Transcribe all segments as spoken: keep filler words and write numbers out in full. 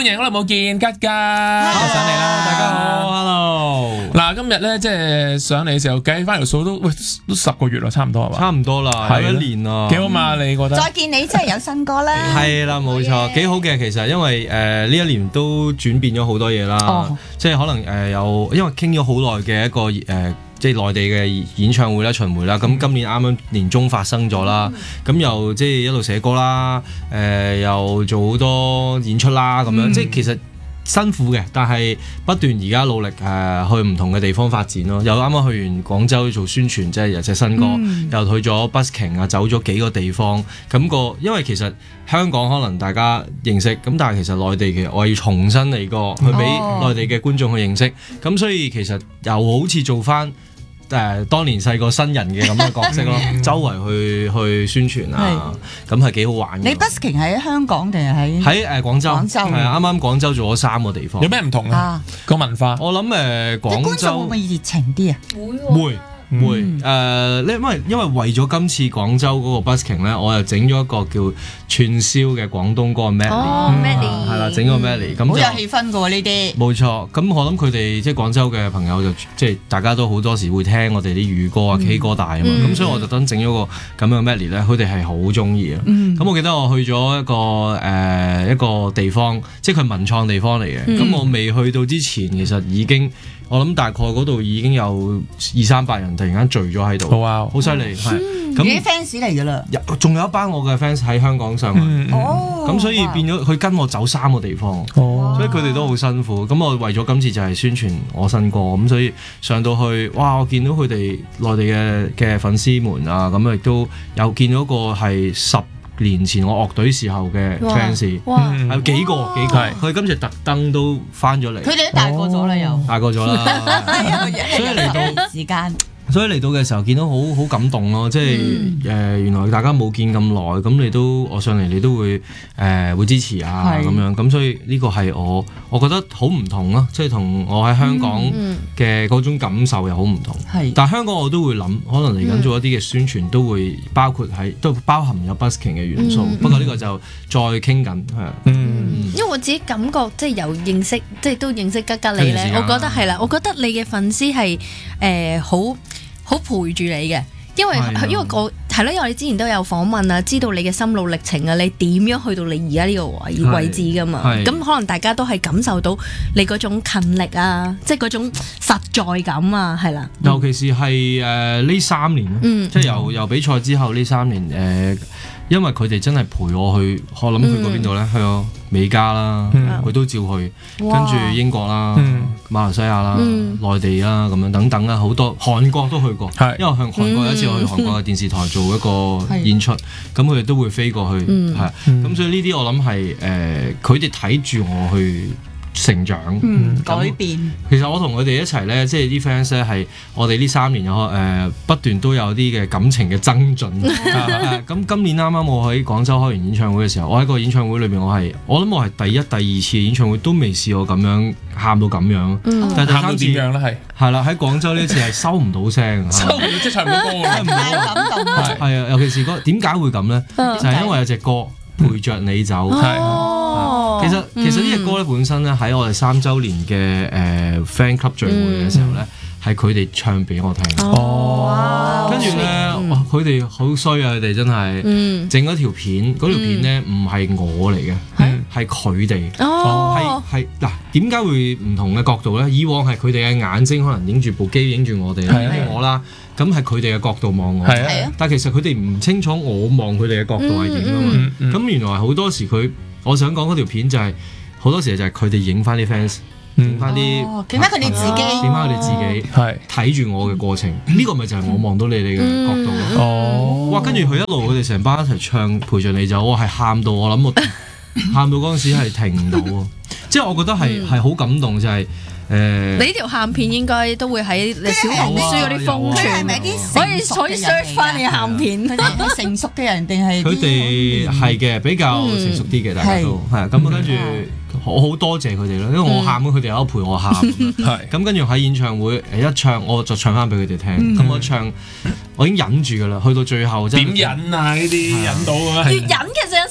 迎好耐冇見，吉吉上嚟啦，大家好 ，hello。 嗱，今日咧即係上嚟嘅時候計翻條數都喂都十個月啦，差唔多係嘛？ 差唔多啦，有一年啦， 幾好嘛？你覺得？ 再見你真係有新歌啦， 係啦，冇錯，幾好嘅。其實因為誒呢一年都轉變咗好多嘢啦，即係可能誒有因為傾咗好耐嘅一個誒。即係內地嘅演唱會啦、巡迴啦，咁今年啱啱年中發生咗啦，咁、嗯、又即係一路寫歌啦，誒、呃、又做好多演出啦，咁樣、嗯、即係其實辛苦嘅，但係不斷而家努力誒、呃、去唔同嘅地方發展咯。又啱啱去完廣州做宣傳，即係有隻新歌，嗯、又去咗 busking 啊，走咗幾個地方，咁、那個因為其實香港可能大家認識，咁但係其實內地嘅我要重新嚟過，去俾內地嘅觀眾去認識，咁、哦、所以其實又好似做翻。誒、呃，當年細個新人嘅咁嘅角色咯，周圍去去宣傳啊，咁係幾好玩嘅。 你 busking 喺香港定係喺喺誒廣州？廣州係啊，啱啱廣州做咗三個地方。 有咩唔同啊？個文化， 我諗誒廣州觀眾會唔會熱情啲啊？ 會。會會誒，因、呃、因為因為為咗今次廣州嗰個 busking 咧，我又整咗一個叫串燒嘅廣東歌 medley， 哦 medley 係啦，整個 medley 咁好有氣氛㗎喎呢啲。冇錯，咁我諗佢哋即係廣州嘅朋友就即係大家都好多時會聽我哋啲粵歌啊、嗯、K 歌大啊嘛，咁、嗯、所以我特登整咗個咁樣 medley 咧，佢哋係好中意啊。咁、嗯、我記得我去咗一個誒、呃、一個地方，即係佢文創地方嚟嘅，咁、嗯、我未去到之前，其實已經。我諗大概嗰度已經有二三百人突然間聚咗喺度，好犀利，係咁啲 fans 嚟㗎啦， 仲有一班我嘅 fans 喺香港上嚟，咁、嗯、所以變咗佢跟我走三個地方，哦、所以佢哋都好辛苦。咁我為咗今次就係宣傳我新歌，咁所以上到去，哇！我見到佢哋內地嘅嘅粉絲們啊，咁亦都有見到個係十年前我樂隊時候嘅 fans，係幾個幾個，佢今次特登都翻咗嚟。佢哋都大個咗啦，又大個咗啦，所以嚟到時間。所以嚟到嘅時候見到好好感動咯，即係誒、嗯呃、原來大家冇見咁耐，咁你都我上嚟你都會誒、呃、會支持啊咁樣，咁所以呢個係我我覺得好唔同咯，即係同我喺香港嘅嗰種感受又好唔同。嗯、但係香港我都會諗，可能嚟緊做一啲嘅宣傳都會包括喺都包含有 busking 嘅元素，嗯、不過呢個就再傾緊係。 嗯，因為我自己感覺即係由認識即係都認識吉吉你咧，我覺得係啦，我覺得你嘅粉絲係誒好。好陪住你嘅，因為因為我係咯，因為你之前都有訪問啊，知道你嘅心路歷程啊，你點樣去到你而家呢個位位置噶嘛？咁可能大家都係感受到你嗰種勤力啊，即係嗰種實在感啊，係啦。 尤其是係誒呢三年，嗯、即係由由比賽之後呢三年誒、呃，因為佢哋真係陪我去，我諗去過邊度咧？去咗美加啦，佢、嗯、都照去，跟住英國啦、嗯、馬來西亞啦、嗯、內地啦咁樣等等啦，好多韓國都去過，因為向韓國有一次我去韓國嘅電視台做一個演出，咁佢哋都會飛過去，係咁、嗯、所以呢啲我諗係誒，佢哋睇住我去成長、嗯、改變。其實我同佢哋一齊咧，即係啲 fans 咧係我哋呢三年有誒、呃、不斷都有啲嘅感情嘅增進。咁今年啱啱我喺廣州開完演唱會嘅時候，我喺個演唱會裏邊，我係我諗我係第一、第二次演唱會都未試過咁樣喊到咁樣。嗯、但係第三次點樣咧？係係啦，喺廣州呢一次係收唔到聲， 收唔到即係唱唔到歌㗎，唔到感動。 係啊，尤其是嗰點解會咁咧？就係、是、因為有隻歌陪着你走。係、嗯。其實其實呢隻歌咧本身咧喺我哋三週年嘅誒、呃、fan club 聚會嘅時候咧，係佢哋唱俾我聽。哦，跟住咧，佢哋好衰啊！佢哋真係整咗條片，嗰條片咧唔係我嚟嘅，係佢哋。哦，係係嗱，點解會唔同嘅角度咧？以往係佢哋嘅眼睛可能影住部機影住我哋，影我啦。咁係佢哋嘅角度望我，但係其實佢哋唔清楚我望佢哋嘅角度係點啊嘛。咁原來好多時佢。我想講嗰條片就係、是、好多時就係佢哋影翻啲 fans，影翻啲， 影翻佢哋自己， 影翻佢哋自己，係睇住我嘅過程。呢、嗯、個咪就係我望到你哋嘅角度咯。嗯、哦，哇！跟住佢一路佢哋成班一齊唱陪着你走，我係喊到我諗我喊到嗰陣時係停唔到啊！即係我覺得係係好感動就係、是。誒，你呢條喊片應該都會喺小紅書嗰啲瘋傳， 係咪啲可以可以 search 翻你嘅喊片？佢哋係成熟嘅人定係？ 佢哋係嘅，比較成熟啲嘅，大家都係咁啊。跟住我好多謝佢哋咯，因為我喊佢哋有陪我喊。係咁，跟住喺演唱會誒一唱，我就唱翻俾佢哋聽。咁我唱，我已經忍住噶啦，去到最後真點忍啊？呢啲忍到啊！ 越忍其實有時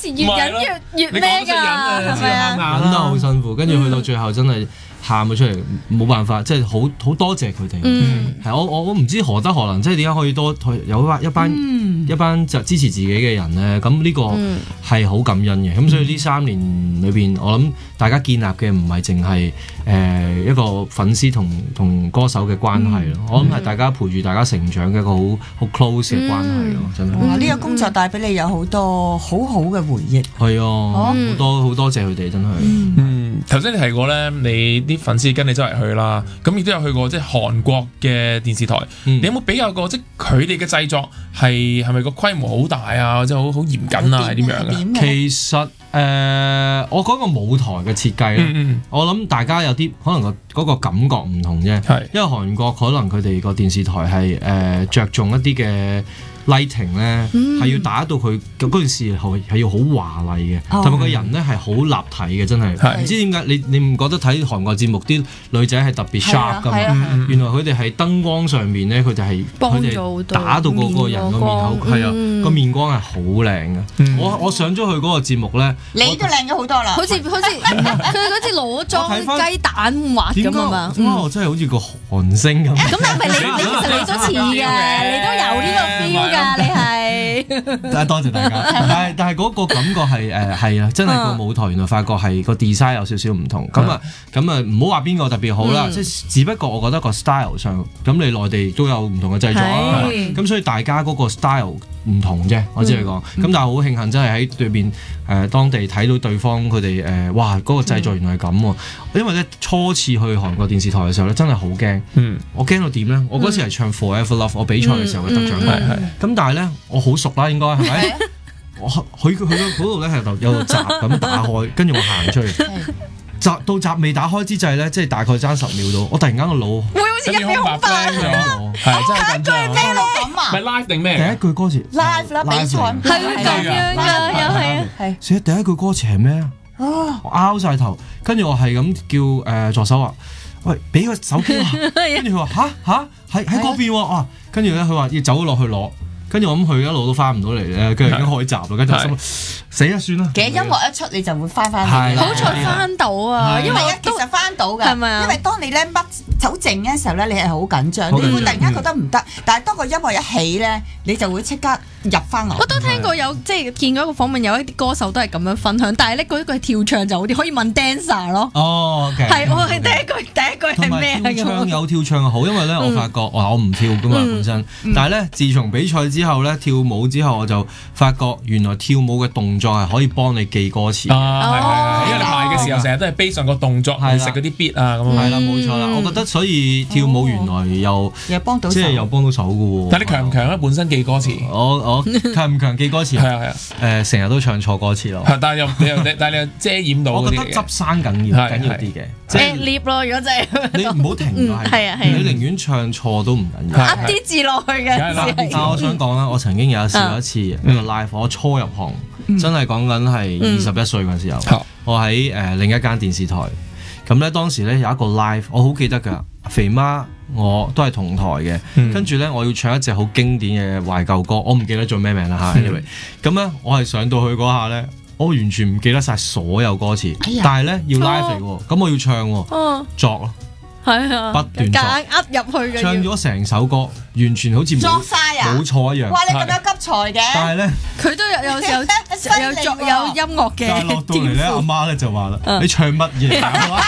時越忍越越咩㗎，係咪啊？ 忍得好辛苦，跟住去到最後真係喊咗出嚟，冇辦法，即係好好多謝佢哋。係我我我唔知何德何能，即係點解可以多有一班一班一班就支持自己嘅人咧？咁呢個係好感恩嘅。咁所以呢三年裏邊，我諗大家建立嘅唔係淨係誒一個粉絲同同歌手嘅關係咯，我諗係大家陪住大家成長嘅一個好好 close 嘅關係咯，真係。 哇！呢個工作帶俾你有好多好好嘅回憶。 係啊，好多好多謝佢哋，真係。 嗯，頭先你提過咧，你啲粉絲跟你周圍去啦，咁亦都有去過即係韓國嘅電視台。你有冇比較過即係佢哋嘅製作係係咪個規模好大啊，或者好好嚴謹啊，係點樣嘅？ 其實誒，我講個舞台嘅設計咧，我諗大家有啲可能個嗰個感覺唔同啫。係，因為韓國可能佢哋個電視台係誒着重一啲嘅 lighting 咧，係要打到佢嗰件事係係要好華麗嘅，同埋個人咧係好立體嘅，真係。唔知點解你你唔覺得睇韓國節目啲女仔係特別 sharp 㗎嘛？原來佢哋係燈光上面咧，佢哋係佢哋打到嗰個人個面口，係啊，個面光係好靚嘅。我我上咗去嗰個節目咧， 你都靚咗好多啦， 好似好似佢嗰啲裸妝雞蛋滑咁啊嘛。 哇！我真係好似個韓星咁。 咁係咪你你其實你都似嘅，你都有呢個 feel 㗎，你係。 多謝大家。但係但係嗰個感覺係誒係啊，真係個舞台原來發覺係個 design 有少少唔同。咁啊咁啊唔好話邊個特別好啦，即係只不過我覺得個 style 上，咁你內地都有唔同嘅製作啊。咁所以大家嗰個 style 唔同啫，我只係講。咁但係好慶幸真係喺對面誒當地睇到對方佢哋誒哇嗰個製作原來係咁喎。因為咧初次去韓國電視台嘅時候咧，真係好驚。我驚到點咧？我嗰次係唱 Forever Love，我比賽嘅時候嘅得獎。咁但係咧，我好熟啦，應該係咪？我佢佢嗰度咧係有個閘咁打開，跟住我行出去。閘到閘未打開之際咧，即係大概爭十秒到，我突然間個腦會好似一秒空白咗， 係真係緊張。 咩咯咁啊？ 咪 live 定咩？ 第一句歌詞 live 啦，比賽係咁樣㗎，又係啊，係。 寫第一句歌詞係咩啊？我拗晒頭，跟住我係咁叫誒助手話：喂，俾個手機我。跟住佢話吓吓，喺喺嗰邊喎。啊，跟住咧佢話要走落去攞。跟住我諗佢一路都翻唔到嚟咧，跟住已經開閘啦，跟住心死啦算啦。其實音樂一出你就會翻翻嚟， 好彩翻到啊！因為其實翻到㗎， 係咪啊？ 因為當你咧乜好靜嘅時候咧，你係好緊張，你會突然間覺得唔得，但係當個音樂一起咧，你就會即刻入翻嚟。 我都聽過有即係見過一個訪問，有一啲歌手都係咁樣分享，但係咧嗰一句跳唱就好啲，可以問 dancer 咯。 哦， 係我係第一句第一句係咩啊？ 跳唱有跳唱好，因為咧我發覺哇我唔跳㗎嘛本身，但係咧自從比賽之後咧跳舞之後我就發覺原來跳舞嘅動作係可以幫你記歌詞。 啊，係係係，因為你排嘅時候成日都係 base 上個動作去食嗰啲 beat 啊咁。 係啦，冇錯啦。我覺得所以跳舞原來又又幫到， 即係又幫到手㗎喎。 但係你強唔強咧？本身記歌詞， 我我強唔強記歌詞？ 係啊係啊。 誒，成日都唱錯歌詞咯。 係，但係又你又但係你又遮掩到。 我覺得執生緊要緊要啲嘅。 即係 lift 咯，如果真係你唔好停㗎，係啊係啊。你寧願唱錯都唔緊要。 壓啲字落去嘅。 但係我想講啦，我曾經有試過一次一個 live，我初入行，真係講緊係二十一歲嗰陣時候，我喺誒另一間電視台。咁咧當時咧有一個 live，我好記得㗎，肥媽我都係同台嘅，跟住咧我要唱一隻好經典嘅懷舊歌，我唔記得做咩名啦嚇。anyway，咁咧我係上到去嗰下咧，我完全唔記得晒所有歌詞，但係咧要 live 嚟喎，咁我要唱喎，作咯。係啊，不斷夾硬呃入去嘅， 唱咗成首歌，完全好似冇冇錯一樣。 哇！你咁有急才嘅， 但係咧， 佢都有有有有作有音樂嘅。 但係落到嚟咧，阿媽咧就話啦：你唱乜嘢？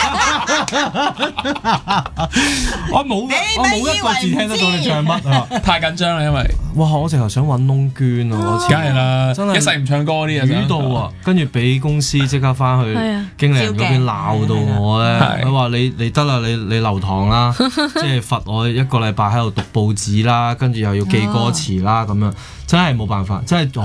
我冇，我冇一個字聽得到你唱乜啊！ 太緊張啦，因為哇！我直頭想揾窿捐啊！ 梗係啦， 真係一世唔唱歌啲人。 語到啊，跟住俾公司即刻翻去經理人嗰邊鬧到我咧，佢話你你得啦，你你留堂啦，即係罰我一個禮拜喺度讀報紙啦，跟住又要記歌詞啦，咁樣真係冇辦法，真係。